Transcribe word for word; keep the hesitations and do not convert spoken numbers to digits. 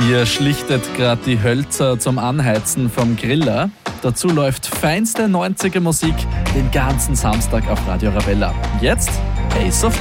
Ihr schlichtet gerade die Hölzer zum Anheizen vom Griller. Dazu läuft feinste neunziger Musik den ganzen Samstag auf Radio Arabella. Jetzt Ace of